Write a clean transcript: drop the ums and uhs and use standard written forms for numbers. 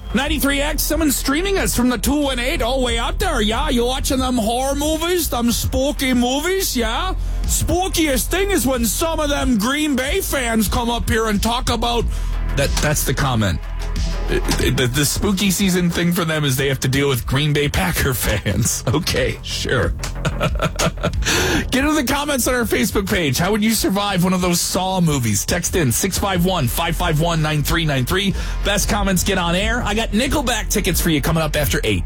93X, someone streaming us from the 218. Oh, way out there, yeah? You watching them horror movies, them spooky movies, yeah? Spookiest thing is when some of them Green Bay fans come up here and talk about... That's the comment. The spooky season thing for them is they have to deal with Green Bay Packer fans. Okay, sure. Get into the comments on our Facebook page. How would you survive one of those Saw movies? Text in 651-551-9393. Best comments get on air. I got Nickelback tickets for you coming up after 8.